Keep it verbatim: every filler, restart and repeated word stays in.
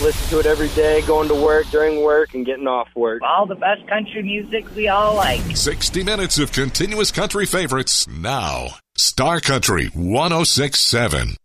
Listen to it every day, going to work, during work, and getting off work. All the best country music we all like. sixty minutes of continuous country favorites now. Star Country one oh six point seven.